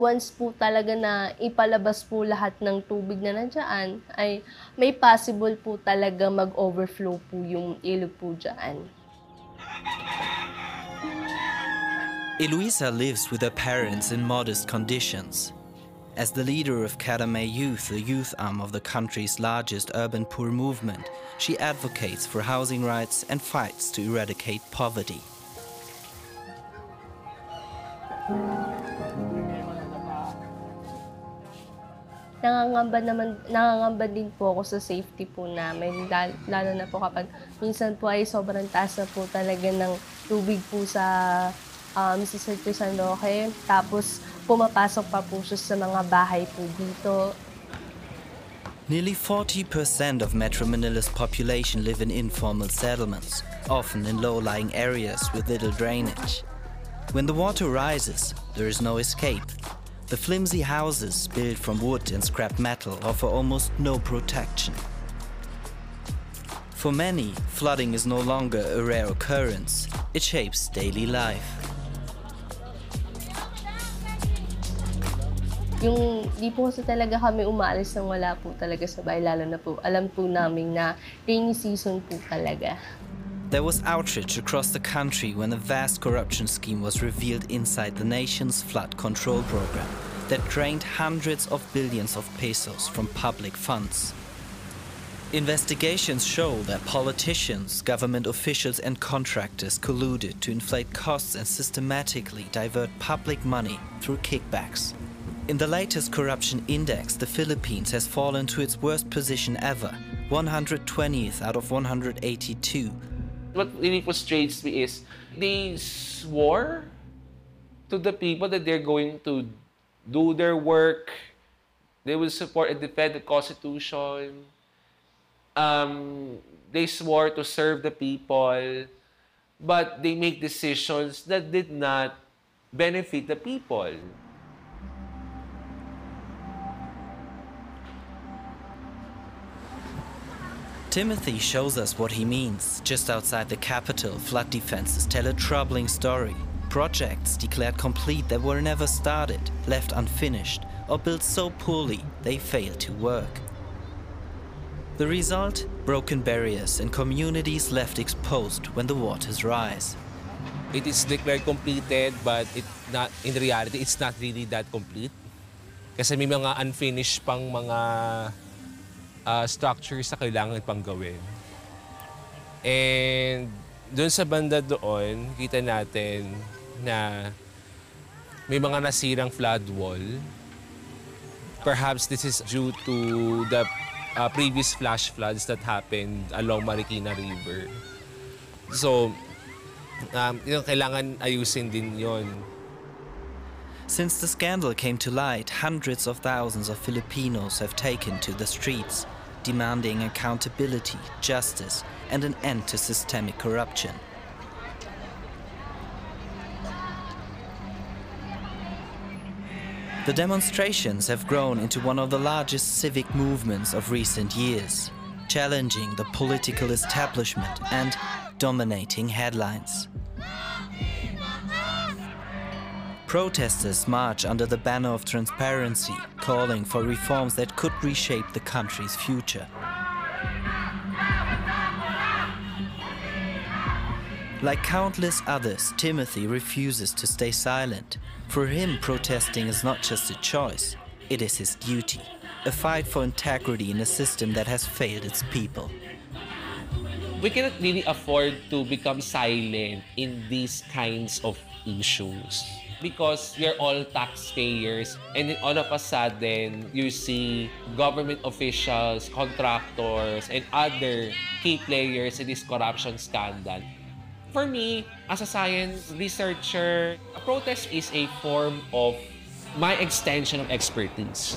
Once po talaga na ipalabas po lahat ng tubig na nandiyaan, ay may possible po talaga mag-overflow po yung ilog po diyaan. Eloisa lives with her parents in modest conditions. As the leader of Kadamay Youth, the youth arm of the country's largest urban poor movement, she advocates for housing rights and fights to eradicate poverty. Nangangamba din po ako sa safety po namin, lalo na po kapag minsan po ay sobrang taas na po talaga ng tubig po sa Sitio San Roque, tapos pumapasok pa po siya sa mga bahay po dito. Nearly 40% of Metro Manila's population live in informal settlements, often in low-lying areas with little drainage. When the water rises, there is no escape. The flimsy houses, built from wood and scrap metal, offer almost no protection. For many, flooding is no longer a rare occurrence. It shapes daily life. Yung di po kasi talaga kami umaalis nang wala po talaga sa bahay, lalo na po alam po namin na rainy season po talaga. There was outrage across the country when a vast corruption scheme was revealed inside the nation's flood control program that drained hundreds of billions of pesos from public funds. Investigations show that politicians, government officials and contractors colluded to inflate costs and systematically divert public money through kickbacks. In the latest corruption index, the Philippines has fallen to its worst position ever, 120th out of 182. What really frustrates me is they swore to the people that they're going to do their work, they will support and defend the Constitution. They swore to serve the people, but they make decisions that did not benefit the people. Timothy shows us what he means. Just outside the capital, flood defenses tell a troubling story. Projects declared complete that were never started, left unfinished, or built so poorly they failed to work. The result? Broken barriers and communities left exposed when the waters rise. It is declared completed, but in reality, it's not really that complete. Kasi may mga unfinished pang mga structures na kailangan pang gawin. And doon sa banda doon, kita natin na may mga nasirang flood wall. Perhaps this is due to the previous flash floods that happened along Marikina River. So, yung kailangan ayusin din yon. Since the scandal came to light, hundreds of thousands of Filipinos have taken to the streets, demanding accountability, justice, and an end to systemic corruption. The demonstrations have grown into one of the largest civic movements of recent years, challenging the political establishment and dominating headlines. Protesters march under the banner of transparency, calling for reforms that could reshape the country's future. Like countless others, Timothy refuses to stay silent. For him, protesting is not just a choice, it is his duty, a fight for integrity in a system that has failed its people. We cannot really afford to become silent in these kinds of issues, because we're all taxpayers, and then all of a sudden, you see government officials, contractors, and other key players in this corruption scandal. For me, as a science researcher, a protest is a form of my extension of expertise.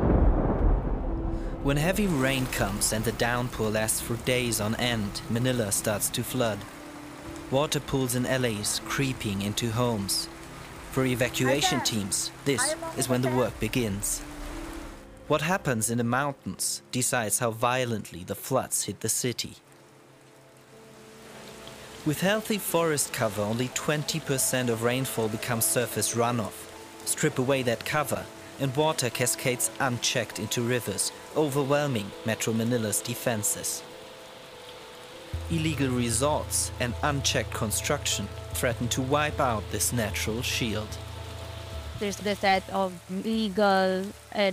When heavy rain comes and the downpour lasts for days on end, Manila starts to flood. Water pools in LAs creeping into homes. For evacuation teams, this is when the work begins. What happens in the mountains decides how violently the floods hit the city. With healthy forest cover, only 20% of rainfall becomes surface runoff. strip away that cover, and water cascades unchecked into rivers, overwhelming Metro Manila's defenses. Illegal resorts and unchecked construction threaten to wipe out this natural shield. There's the threat of legal and